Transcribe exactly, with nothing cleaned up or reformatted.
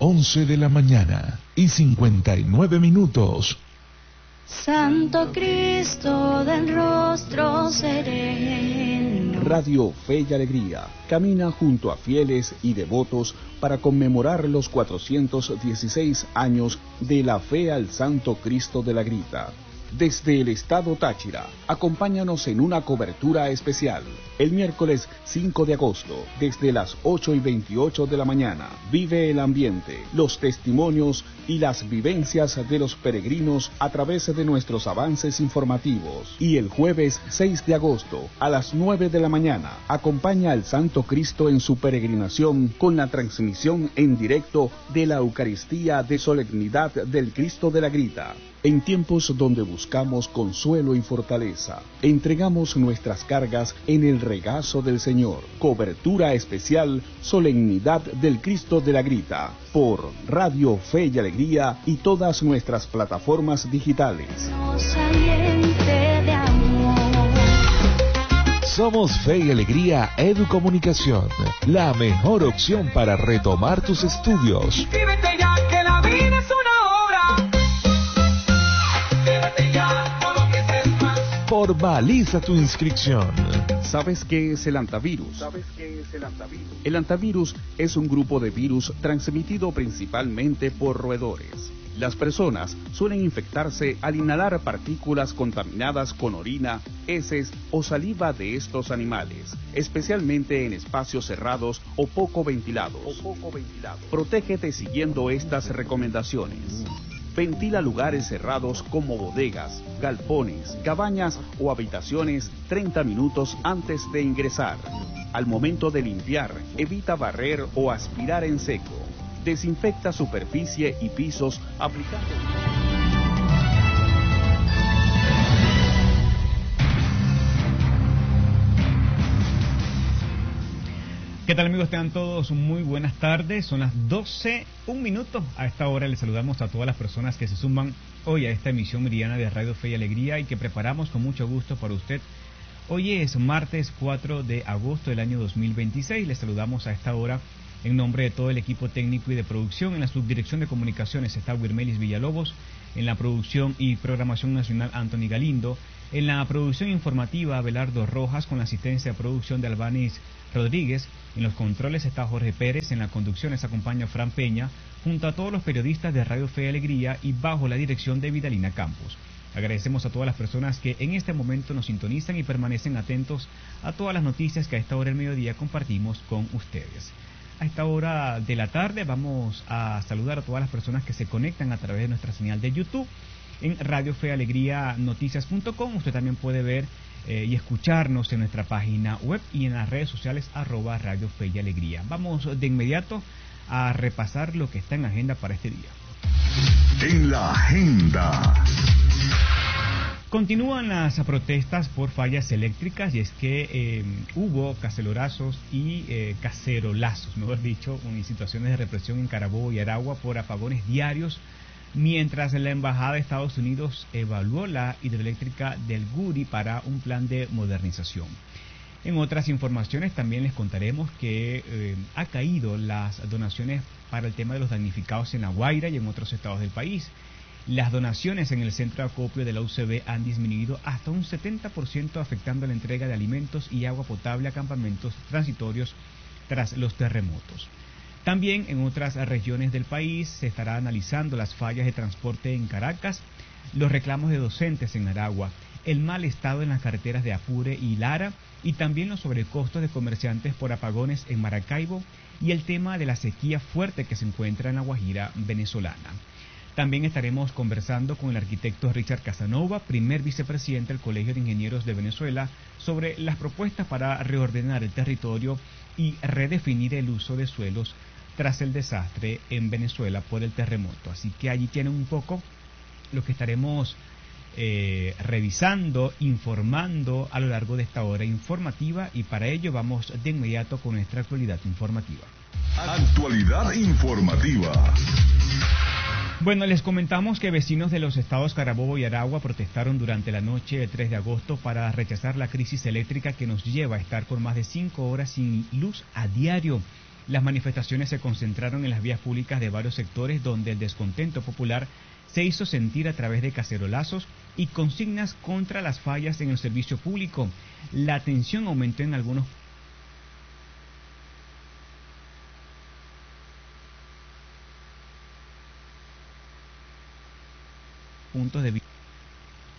once de la mañana y cincuenta y nueve minutos. Santo Cristo del rostro sereno. Radio Fe y Alegría camina junto a fieles y devotos para conmemorar los cuatrocientos dieciséis años de la fe al Santo Cristo de la Grita. Desde el estado Táchira, acompáñanos en una cobertura especial. El miércoles cinco de agosto, desde las ocho y veintiocho de la mañana, vive el ambiente, los testimonios y las vivencias de los peregrinos a través de nuestros avances informativos. Y el jueves seis de agosto, a las nueve de la mañana, acompaña al Santo Cristo en su peregrinación con la transmisión en directo de la Eucaristía de Solemnidad del Cristo de la Grita. En tiempos donde buscamos consuelo y fortaleza, entregamos nuestras cargas en el regazo del Señor. Cobertura especial Solemnidad del Cristo de la Grita por Radio Fe y Alegría y todas nuestras plataformas digitales. Somos Fe y Alegría Educomunicación, la mejor opción para retomar tus estudios. Inscríbete ya que la vida es una obra. Formaliza tu inscripción. ¿Sabes qué es el antivirus? ¿Sabes qué es el antivirus? El antivirus es un grupo de virus transmitido principalmente por roedores. Las personas suelen infectarse al inhalar partículas contaminadas con orina, heces o saliva de estos animales, especialmente en espacios cerrados o poco ventilados. O poco ventilados. Protégete siguiendo estas recomendaciones. Ventila lugares cerrados como bodegas, galpones, cabañas o habitaciones treinta minutos antes de ingresar. Al momento de limpiar, evita barrer o aspirar en seco. Desinfecta superficie y pisos aplicando... ¿Qué tal, amigos? Tengan todos muy buenas tardes. Son las doce, un minuto. A esta hora les saludamos a todas las personas que se suman hoy a esta emisión meridiana de Radio Fe y Alegría y que preparamos con mucho gusto para usted. Hoy es martes cuatro de agosto del año dos mil veintiséis. Les saludamos a esta hora en nombre de todo el equipo técnico y de producción. En la subdirección de comunicaciones está Wirmelis Villalobos, en la producción y programación nacional Anthony Galindo, en la producción informativa Abelardo Rojas, con la asistencia de producción de Albanis Rodríguez, en los controles está Jorge Pérez, en la conducción les acompaña Fran Peña, junto a todos los periodistas de Radio Fe y Alegría y bajo la dirección de Vidalina Campos. Agradecemos a todas las personas que en este momento nos sintonizan y permanecen atentos a todas las noticias que a esta hora del mediodía compartimos con ustedes. A esta hora de la tarde vamos a saludar a todas las personas que se conectan a través de nuestra señal de YouTube en Radio Fe Alegría Noticias punto com. Usted también puede ver eh, y escucharnos en nuestra página web y en las redes sociales arroba Radio Fe y Alegría. Vamos de inmediato a repasar lo que está en agenda para este día. En la agenda. Continúan las protestas por fallas eléctricas y es que eh, hubo cacerorazos y eh, cacerolazos, mejor dicho, en situaciones de represión en Carabobo y Aragua por apagones diarios, mientras la Embajada de Estados Unidos evaluó la hidroeléctrica del Guri para un plan de modernización. En otras informaciones también les contaremos que eh, ha caído las donaciones para el tema de los damnificados en La Guaira y en otros estados del país. Las donaciones en el centro de acopio de la U C B han disminuido hasta un setenta por ciento, afectando la entrega de alimentos y agua potable a campamentos transitorios tras los terremotos. También en otras regiones del país se estará analizando las fallas de transporte en Caracas, los reclamos de docentes en Aragua, el mal estado en las carreteras de Apure y Lara y también los sobrecostos de comerciantes por apagones en Maracaibo y el tema de la sequía fuerte que se encuentra en la Guajira venezolana. También estaremos conversando con el arquitecto Richard Casanova, primer vicepresidente del Colegio de Ingenieros de Venezuela, sobre las propuestas para reordenar el territorio y redefinir el uso de suelos tras el desastre en Venezuela por el terremoto. Así que allí tienen un poco lo que estaremos eh, revisando, informando a lo largo de esta hora informativa y para ello vamos de inmediato con nuestra actualidad informativa. Actualidad informativa. Bueno, les comentamos que vecinos de los estados Carabobo y Aragua protestaron durante la noche del tres de agosto para rechazar la crisis eléctrica que nos lleva a estar por más de cinco horas sin luz a diario. Las manifestaciones se concentraron en las vías públicas de varios sectores donde el descontento popular se hizo sentir a través de cacerolazos y consignas contra las fallas en el servicio público. La tensión aumentó en algunos puntos de vista